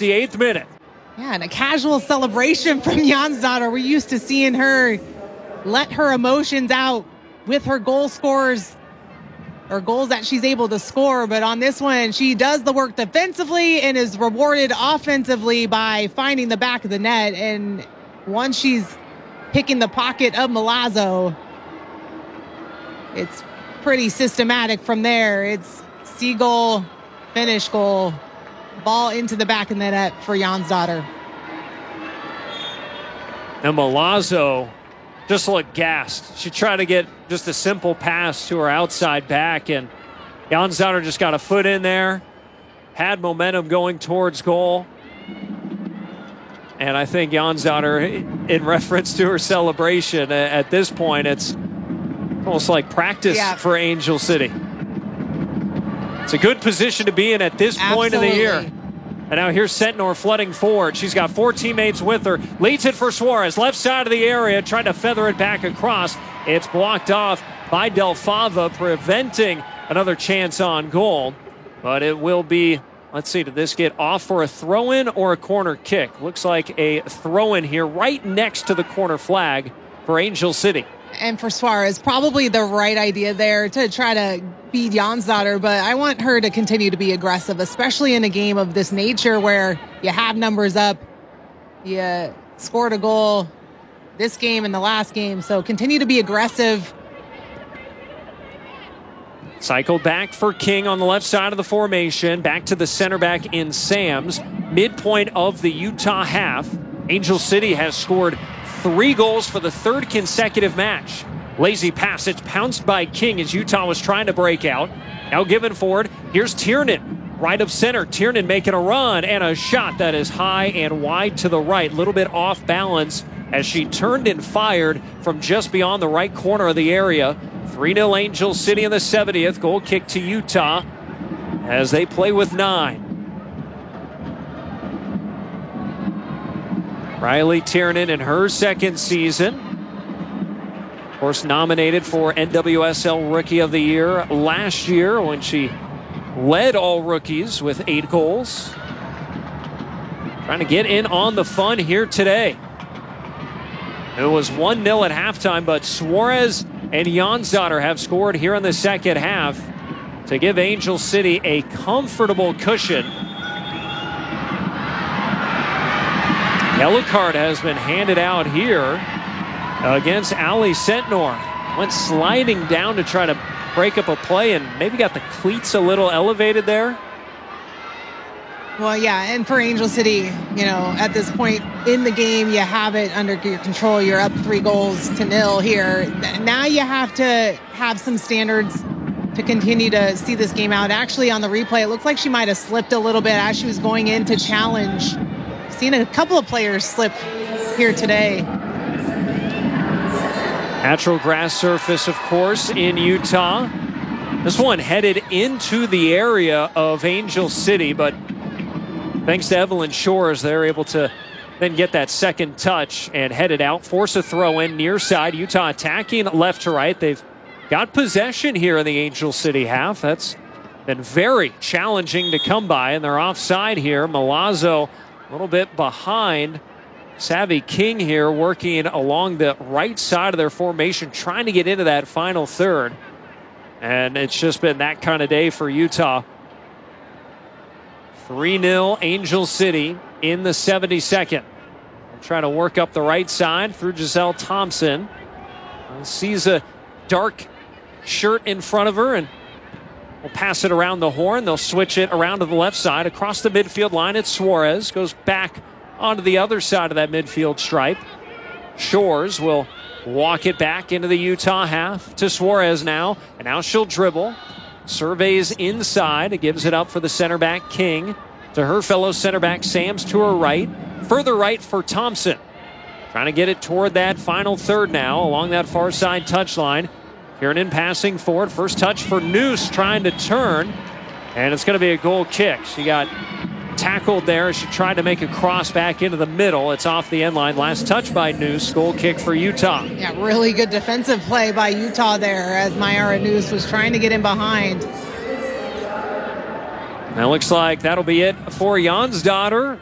68th minute. Yeah, and a casual celebration from Jonsdottir. We're used to seeing her let her emotions out with her goal scores or goals that she's able to score. But on this one, she does the work defensively and is rewarded offensively by finding the back of the net. And once she's picking the pocket of Milazzo, it's pretty systematic from there. It's see goal, finish goal, ball into the back of the net for Jonsdottir. And Milazzo just looked gassed. She tried to get just a simple pass to her outside back, and Jonsdottir just got a foot in there, had momentum going towards goal. And I think Jonsdottir, in reference to her celebration, at this point, it's almost like practice for Angel City. It's a good position to be in at this point of the year. And now here's Sentnor flooding forward. She's got 4 teammates with her. Leads it for Suarez. Left side of the area, trying to feather it back across. It's blocked off by Del Fava, preventing another chance on goal. But it will be, let's see, did this get off for a throw-in or a corner kick? Looks like a throw-in here right next to the corner flag for Angel City. And for Suarez, probably the right idea there to try to beat Jonsdottir, but I want her to continue to be aggressive, especially in a game of this nature where you have numbers up, you scored a goal this game and the last game, so continue to be aggressive. Cycled back for King on the left side of the formation, back to the center back in Sams. Midpoint of the Utah half, Angel City has scored 3 goals for the 3rd consecutive match. Lazy pass. It's pounced by King as Utah was trying to break out. Now given forward. Here's Tiernan, right of center. Tiernan making a run and a shot that is high and wide to the right. A little bit off balance as she turned and fired from just beyond the right corner of the area. 3-0 Angel City in the 70th. Goal kick to Utah as they play with 9. Riley Tiernan in her 2nd season. Of course, nominated for NWSL Rookie of the Year last year when she led all rookies with 8 goals. Trying to get in on the fun here today. It was 1-0 at halftime, but Suarez and Jonsdottir have scored here in the second half to give Angel City a comfortable cushion. Yellow card has been handed out here against Ali Sentnor. Went sliding down to try to break up a play and maybe got the cleats a little elevated there. Well, yeah, and for Angel City, you know, at this point in the game, you have it under your control. You're up 3-0 here. Now you have to have some standards to continue to see this game out. Actually, on the replay, it looks like she might have slipped a little bit as she was going in to challenge. Seen a couple of players slip here today. Natural grass surface, of course, in Utah. This one headed into the area of Angel City, but thanks to Evelyn Shores, they're able to then get that second touch and head it out, force a throw in near side. Utah attacking left to right. They've got possession here in the Angel City half. That's been very challenging to come by, and they're offside here. Milazzo a little bit behind. Savvy King here working along the right side of their formation, trying to get into that final third. And it's just been that kind of day for Utah. 3-0 Angel City in the 72nd. Trying to work up the right side through Giselle Thompson. Sees a dark shirt in front of her and will pass it around the horn. They'll switch it around to the left side. Across the midfield line, it's Suarez. Goes back onto the other side of that midfield stripe. Shores will walk it back into the Utah half to Suarez now. And now she'll dribble. Surveys inside. It gives it up for the center back, King. To her fellow center back, Sams, to her right. Further right for Thompson. Trying to get it toward that final third now along that far side touchline. Kiernan passing forward. First touch for Noose, trying to turn. And it's going to be a goal kick. She got tackled there as she tried to make a cross back into the middle. It's off the end line. Last touch by Noose. Goal kick for Utah. Yeah, really good defensive play by Utah there as Mayara Noose was trying to get in behind. That looks like that'll be it for Jonsdottir.